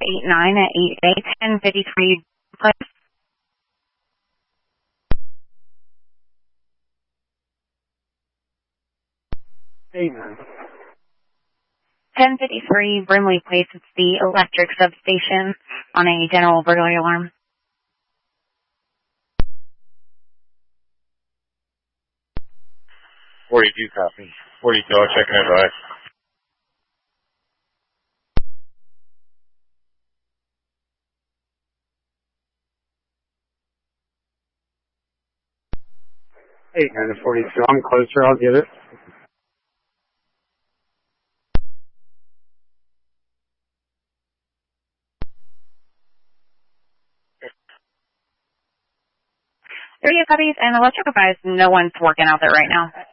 89 at 8A 1053, please. Hey, 1053 Brimley Place. It's the electric substation on a general burglary alarm. 42 copy. 42, I'll check in advice. Hey, 42, I'm closer, I'll get it. There you go, copies, and electric advice, no one's working out there right now.